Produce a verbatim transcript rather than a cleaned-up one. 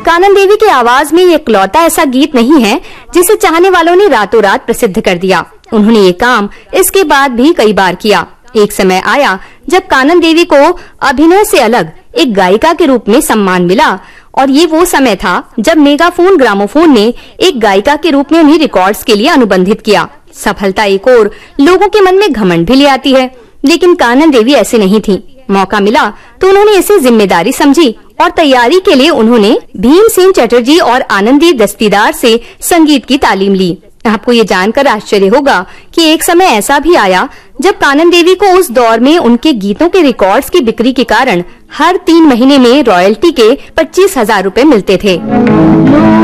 कानन देवी की आवाज में ये इकलौता ऐसा गीत नहीं है जिसे चाहने वालों ने रातों रात प्रसिद्ध कर दिया। उन्होंने ये काम इसके बाद भी कई बार किया। एक समय आया जब कानन देवी को अभिनय से अलग एक गायिका के रूप में सम्मान मिला, और ये वो समय था जब मेगाफोन ग्रामोफोन ने एक गायिका के रूप में उन्हें रिकॉर्ड्स के लिए अनुबंधित किया। सफलता एक और लोगों के मन में घमंड भी ले आती है, लेकिन कानन देवी ऐसे नहीं थी। मौका मिला तो उन्होंने इसे जिम्मेदारी समझी और तैयारी के लिए उन्होंने भीमसेन चटर्जी और आनंदी दस्तीदार से संगीत की तालीम ली। आपको ये जानकर आश्चर्य होगा कि एक समय ऐसा भी आया जब कानन देवी को उस दौर में उनके गीतों के रिकॉर्ड्स की बिक्री के कारण हर तीन महीने में रॉयल्टी के पच्चीस हजार रूपए मिलते थे।